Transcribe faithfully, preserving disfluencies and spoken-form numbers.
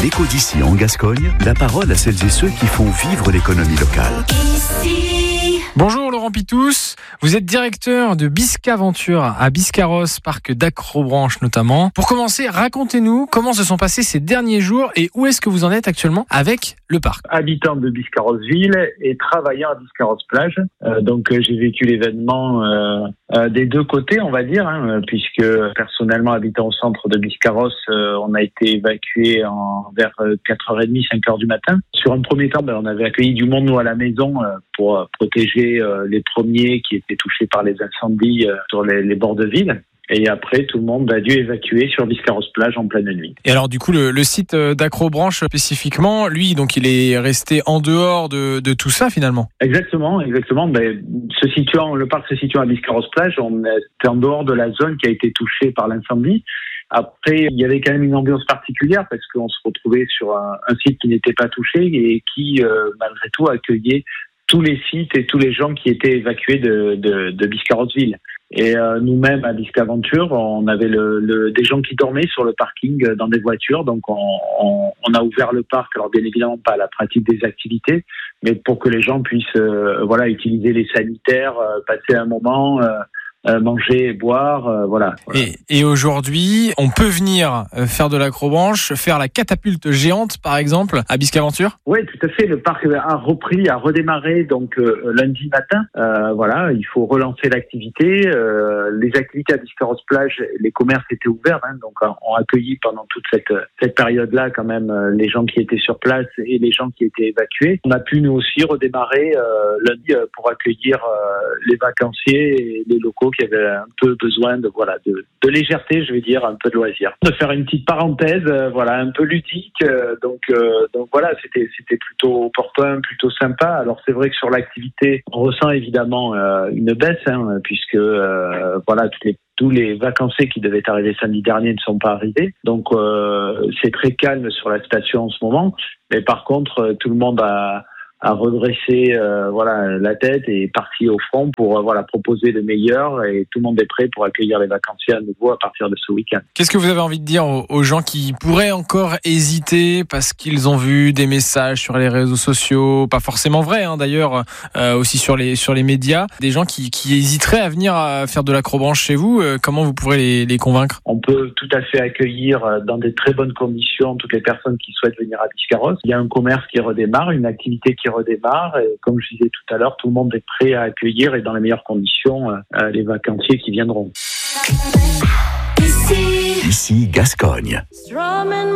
l'écho d'ici en Gascogne, la parole à celles et ceux qui font vivre l'économie locale. Ici. Bonjour Laurent Pitous, vous êtes directeur de Biscaventure à Biscarrosse, parc d'Acrobranche notamment. Pour commencer, racontez-nous comment se sont passés ces derniers jours et où est-ce que vous en êtes actuellement avec le parc. Habitant de Biscarrosse-Ville et travaillant à Biscarrosse-Plage, euh, donc euh, j'ai vécu l'événement euh, euh, des deux côtés, on va dire, hein, puisque personnellement habitant au centre de Biscarrosse, euh, on a été évacué en, vers quatre heures trente, cinq heures du matin. Sur un premier temps, ben, on avait accueilli du monde nous à la maison euh, pour euh, protéger euh, les premiers qui étaient touchés par les incendies euh, sur les, les bords de ville. Et après, tout le monde a dû évacuer sur Biscarrosse-Plage en pleine nuit. Et alors, du coup, le, le site d'Acrobranche spécifiquement, lui, donc, il est resté en dehors de, de tout ça, finalement. Exactement, exactement. Ben, se situant, le parc se situant à Biscarrosse-Plage, on était en dehors de la zone qui a été touchée par l'incendie. Après, il y avait quand même une ambiance particulière parce qu'on se retrouvait sur un, un site qui n'était pas touché et qui, euh, malgré tout, accueillait tous les sites et tous les gens qui étaient évacués de, de, de Biscarrosse-Ville. Et euh, nous-mêmes à Biscaventure, on avait le, le, des gens qui dormaient sur le parking euh, dans des voitures. Donc on, on, on a ouvert le parc, alors bien évidemment pas à la pratique des activités, mais pour que les gens puissent euh, voilà utiliser les sanitaires, euh, passer un moment, euh, euh, manger et boire, euh, voilà. voilà. Et, et aujourd'hui, on peut venir faire de l'acrobranche, faire la catapulte géante par exemple à Biscaventure. Oui, tout à fait. Le parc a repris, a redémarré donc euh, lundi matin. Euh, voilà, il faut relancer l'activité. Euh, les activités à Biscarrosse-Plage, les commerces étaient ouverts, hein, donc ont accueilli pendant toute cette cette période-là quand même euh, les gens qui étaient sur place et les gens qui étaient évacués. On a pu nous aussi redémarrer euh, lundi euh, pour accueillir euh, les vacanciers et les locaux qui avaient un peu besoin de voilà de, de légèreté, je vais dire, un peu de loisir. De faire une petite parenthèse, euh, voilà, un peu ludique. Euh, donc euh, donc voilà, c'était c'était plutôt opportun, plutôt sympa. Alors c'est vrai que sur l'activité, on ressent évidemment euh, une baisse, hein, puisque euh, voilà toutes les tous les vacanciers qui devaient arriver samedi dernier ne sont pas arrivés. Donc euh, c'est très calme sur la station en ce moment. Mais par contre, tout le monde a à redresser euh, voilà la tête et parti au front pour euh, voilà proposer le meilleur, et tout le monde est prêt pour accueillir les vacanciers à nouveau à partir de ce week-end. Qu'est-ce que vous avez envie de dire aux, aux gens qui pourraient encore hésiter parce qu'ils ont vu des messages sur les réseaux sociaux, pas forcément vrais hein, d'ailleurs, euh, aussi sur les sur les médias, des gens qui, qui hésiteraient à venir à faire de l'acrobranche chez vous, euh, comment vous pourrez les, les convaincre? On peut tout à fait accueillir dans des très bonnes conditions toutes les personnes qui souhaitent venir à Biscarrosse. Il y a un commerce qui redémarre, une activité qui redémarre, et comme je disais tout à l'heure, tout le monde est prêt à accueillir et dans les meilleures conditions euh, les vacanciers qui viendront. Ici, Ici Gascogne.